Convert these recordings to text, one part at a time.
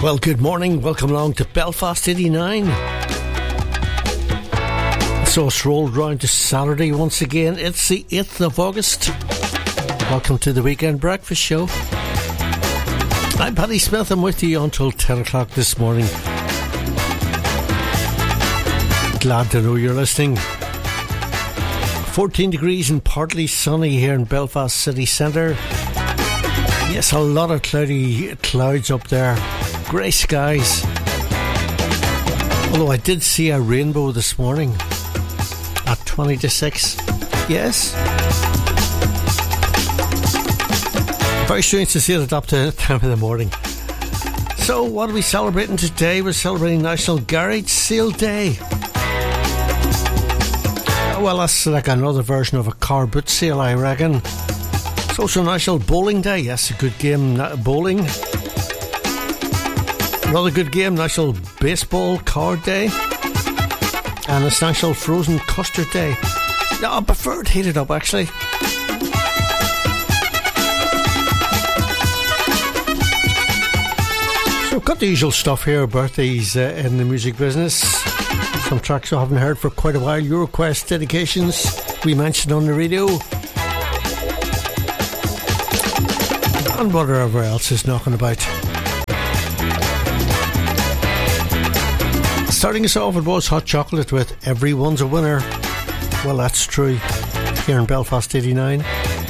Well, good morning. Welcome along to Belfast 89. So it's rolled round to Saturday once again. It's the 8th of August. Welcome to the Weekend Breakfast Show. I'm Paddy Smith. I'm with you until 10 o'clock this morning. Glad to know you're listening. 14 degrees and partly sunny here in Belfast city centre. Yes, a lot of cloudy clouds up there. Grey skies. Although I did see a rainbow this morning at 20 to 6. Yes. Very strange to see it up to that time of the morning. So what are we celebrating today? We're celebrating National Garage Sale Day. Well, that's like another version of a car boot sale, I reckon. It's also National Bowling Day. Yes, a good game, bowling. Another good game, National Baseball Card Day. And it's National Frozen Custard Day. No, I prefer it heated up, actually. So we've got the usual stuff here, birthdays in the music business. Some tracks I haven't heard for quite a while. Your request, dedications we mentioned on the radio. And whatever else is knocking about. Starting us off, it was Hot Chocolate with Everyone's a Winner. Well, that's true. Here in Belfast 89.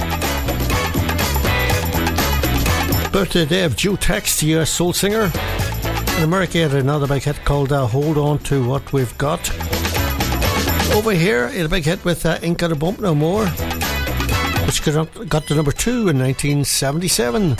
Birthday day of Joe Tex, the US soul singer. In America, had another big hit called Hold On To What We've Got. Over here, he had a big hit with Ain't Got a Bump No More, which got to number 2 in 1977.